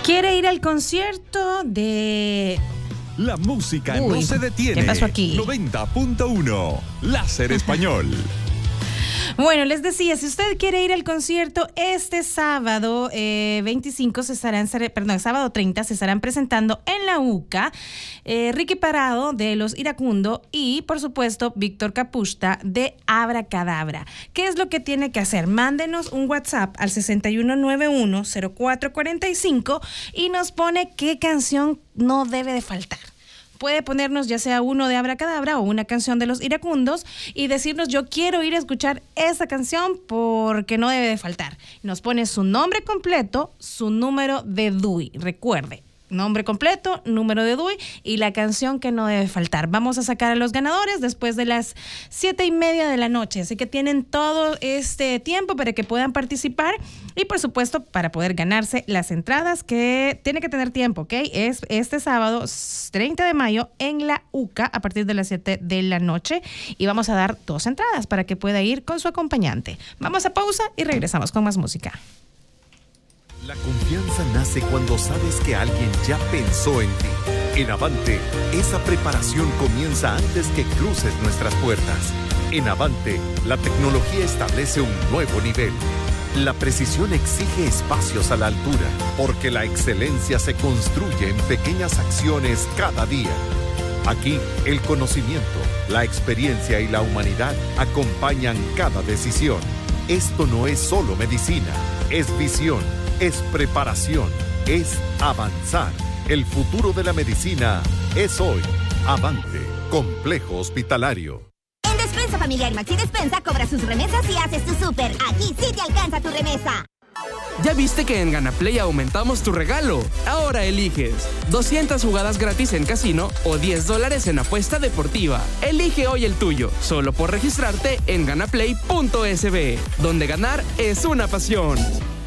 quiere ir al concierto de... La música no se detiene. ¿Qué pasó aquí? 90.1 Láser Español. Bueno, les decía, si usted quiere ir al concierto este sábado 25 sábado 30 se estarán presentando en la UCA Ricky Parado de Los Iracundo y, por supuesto, Víctor Capusta de Abracadabra. ¿Qué es lo que tiene que hacer? Mándenos un WhatsApp al 6191-0445 y nos pone qué canción no debe de faltar. Puede ponernos ya sea uno de Abracadabra o una canción de Los Iracundos y decirnos: yo quiero ir a escuchar esa canción porque no debe de faltar. Nos pone su nombre completo, su número de DUI. Recuerde, nombre completo, número de DUI y la canción que no debe faltar. Vamos a sacar a los ganadores después de las 7:30 de la noche. Así que tienen todo este tiempo para que puedan participar y, por supuesto, para poder ganarse las entradas, que tiene que tener tiempo, ¿ok? Es este sábado 30 de mayo en la UCA a partir de las 7 de la noche y vamos a dar 2 entradas para que pueda ir con su acompañante. Vamos a pausa y regresamos con más música. La confianza nace cuando sabes que alguien ya pensó en ti. En Avante, esa preparación comienza antes que cruces nuestras puertas. En Avante, la tecnología establece un nuevo nivel. La precisión exige espacios a la altura, porque la excelencia se construye en pequeñas acciones cada día. Aquí, el conocimiento, la experiencia y la humanidad acompañan cada decisión. Esto no es solo medicina, es visión. Es preparación, es avanzar. El futuro de la medicina es hoy. Avante, Complejo Hospitalario. En Despensa Familiar Maxi Despensa cobra sus remesas y haces tu súper. Aquí sí te alcanza tu remesa. ¿Ya viste que en Ganaplay aumentamos tu regalo? Ahora eliges 200 jugadas gratis en casino o $10 en apuesta deportiva. Elige hoy el tuyo, solo por registrarte en ganaplay.sb, donde ganar es una pasión.